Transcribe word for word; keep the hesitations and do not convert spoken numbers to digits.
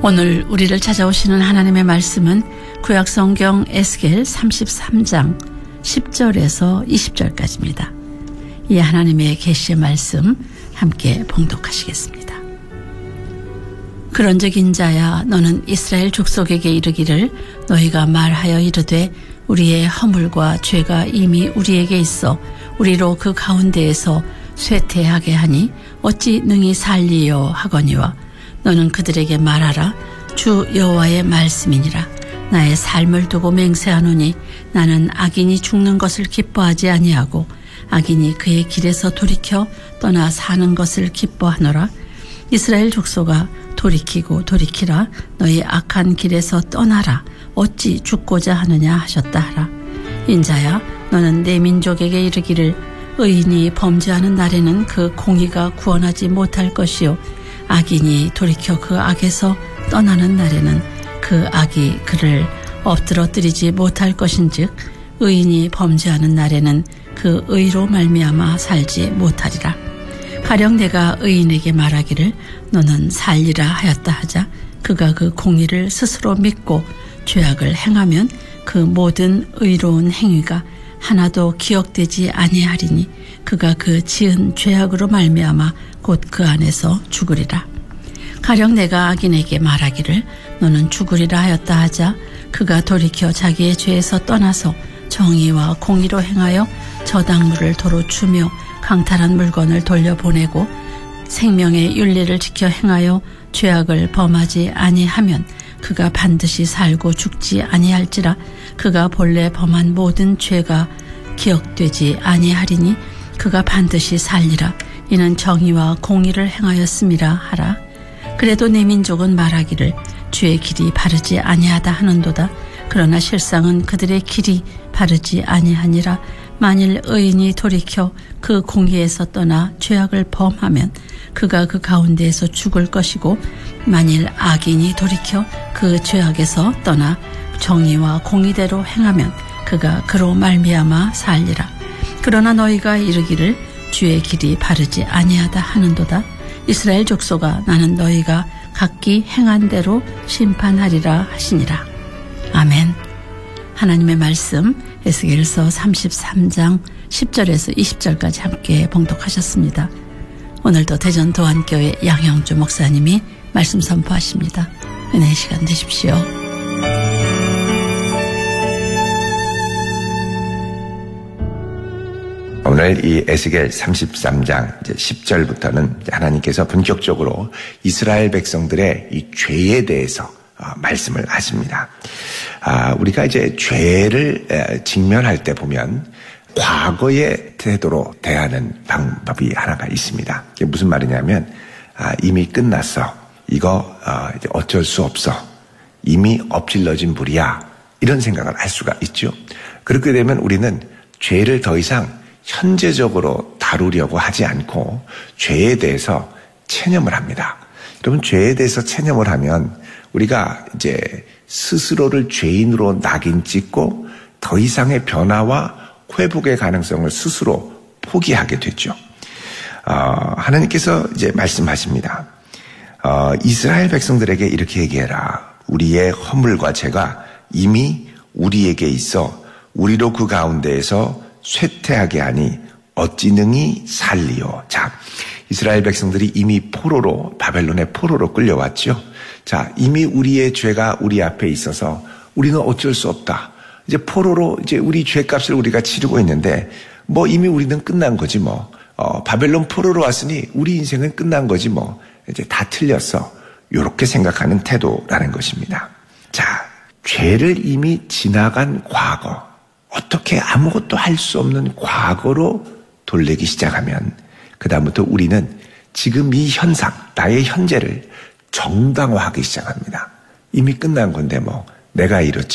오늘 우리를 찾아오시는 하나님의 말씀은 구약성경 에스겔 삼십삼 장 십 절에서 이십 절까지입니다. 이 하나님의 계시의 말씀 함께 봉독하시겠습니다. 그런즉 인자야 너는 이스라엘 족속에게 이르기를 너희가 말하여 이르되 우리의 허물과 죄가 이미 우리에게 있어 우리로 그 가운데에서 쇠퇴하게 하니 어찌 능히 살리요 하거니와 너는 그들에게 말하라. 주 여호와의 말씀이니라. 나의 삶을 두고 맹세하노니 나는 악인이 죽는 것을 기뻐하지 아니하고 악인이 그의 길에서 돌이켜 떠나 사는 것을 기뻐하노라. 이스라엘 족속아 돌이키고 돌이키라. 너희 악한 길에서 떠나라. 어찌 죽고자 하느냐 하셨다 하라. 인자야 너는 내 민족에게 이르기를 의인이 범죄하는 날에는 그 공의가 구원하지 못할 것이요 악인이 돌이켜 그 악에서 떠나는 날에는 그 악이 그를 엎드러뜨리지 못할 것인즉 의인이 범죄하는 날에는 그 의로 말미암아 살지 못하리라. 가령 내가 의인에게 말하기를 너는 살리라 하였다 하자 그가 그 공의를 스스로 믿고 죄악을 행하면 그 모든 의로운 행위가 하나도 기억되지 아니하리니 그가 그 지은 죄악으로 말미암아 곧 그 안에서 죽으리라. 가령 내가 악인에게 말하기를 너는 죽으리라 하였다 하자 그가 돌이켜 자기의 죄에서 떠나서 정의와 공의로 행하여 저당물을 도로 주며 강탈한 물건을 돌려보내고 생명의 윤리를 지켜 행하여 죄악을 범하지 아니하면 그가 반드시 살고 죽지 아니할지라. 그가 본래 범한 모든 죄가 기억되지 아니하리니 그가 반드시 살리라. 이는 정의와 공의를 행하였음이라 하라. 그래도 내 민족은 말하기를 주의 길이 바르지 아니하다 하는도다. 그러나 실상은 그들의 길이 바르지 아니하니라. 만일 의인이 돌이켜 그 공의에서 떠나 죄악을 범하면 그가 그 가운데에서 죽을 것이고 만일 악인이 돌이켜 그 죄악에서 떠나 정의와 공의대로 행하면 그가 그로 말미암아 살리라. 그러나 너희가 이르기를 주의 길이 바르지 아니하다 하는도다. 이스라엘 족속아 나는 너희가 각기 행한 대로 심판하리라 하시니라. 아멘. 하나님의 말씀 에스겔서 삼십삼 장 십 절에서 이십 절까지 함께 봉독하셨습니다. 오늘도 대전 도안교회 양형주 목사님이 말씀 선포하십니다. 은혜의 시간 되십시오. 오늘 이 에스겔 삼십삼 장 십 절부터는 하나님께서 본격적으로 이스라엘 백성들의 이 죄에 대해서 말씀을 하십니다. 우리가 이제 죄를 직면할 때 보면 과거의 태도로 대하는 방법이 하나가 있습니다. 이게 무슨 말이냐면 이미 끝났어. 이거 이제 어쩔 수 없어. 이미 엎질러진 물이야. 이런 생각을 할 수가 있죠. 그렇게 되면 우리는 죄를 더 이상 현재적으로 다루려고 하지 않고 죄에 대해서 체념을 합니다. 여러분 죄에 대해서 체념을 하면 우리가 이제 스스로를 죄인으로 낙인 찍고 더 이상의 변화와 회복의 가능성을 스스로 포기하게 되죠. 어, 하나님께서 이제 말씀하십니다. 어, 이스라엘 백성들에게 이렇게 얘기해라. 우리의 허물과 죄가 이미 우리에게 있어 우리로 그 가운데에서 쇠퇴하게 하니 어찌 능히 살리요. 자, 이스라엘 백성들이 이미 포로로 바벨론의 포로로 끌려왔죠. 자, 이미 우리의 죄가 우리 앞에 있어서 우리는 어쩔 수 없다. 이제 포로로 이제 우리 죄값을 우리가 치르고 있는데 뭐 이미 우리는 끝난 거지 뭐. 어, 바벨론 포로로 왔으니 우리 인생은 끝난 거지 뭐. 이제 다 틀렸어. 이렇게 생각하는 태도라는 것입니다. 자, 죄를 이미 지나간 과거. 어떻게 아무것도 할 수 없는 과거로 돌리기 시작하면 그 다음부터 우리는 지금 이 현상, 나의 현재를 정당화하기 시작합니다. 이미 끝난 건데 뭐 내가 이렇지